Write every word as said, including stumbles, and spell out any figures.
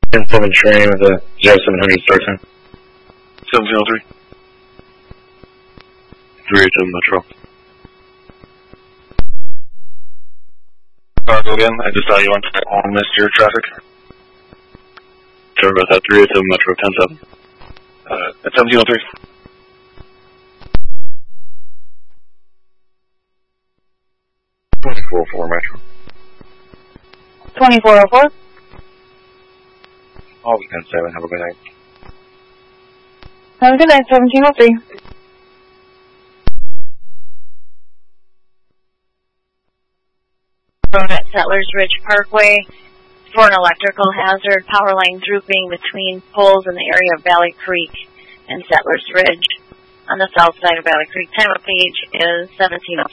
ten seven train with a zero seven hundred start time. seventeen oh three. three eight seven Metro. Cargo again, I just saw you on, on missed your traffic. Sorry about that, three eight seven Metro, ten seven. Uh, at seventeen oh three. twenty-four oh four Metro. twenty-four oh four. All ten seven, have a good night. Have a good night, seventeen oh three. At Settlers Ridge Parkway for an electrical hazard, power line drooping between poles in the area of Valley Creek and Settlers Ridge on the south side of Valley Creek. Time of page is seventeen oh